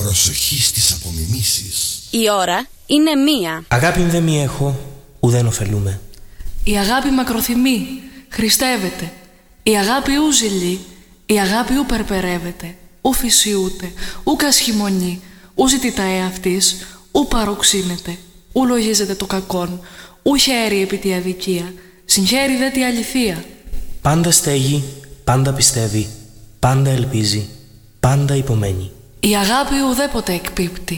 Προσοχή στις απομιμήσεις. Η ώρα είναι 1. Αγάπη δε μη έχω, ουδέν ωφελούμε. Η αγάπη μακροθυμεί, χριστεύεται. Η αγάπη ου ζηλεί, η αγάπη ου περπερεύεται. Ου φυσιούται, ου κασχημονεί, ου ζητητά εαυτής, ου παροξύνεται. Ου λογίζεται το κακόν, ου χαίρει επί τη αδικία, συγχαίρει δε τη αληθεία. Πάντα στέγει, πάντα πιστεύει, πάντα ελπίζει, πάντα υπομένει. Η αγάπη ουδέποτε εκπίπτει,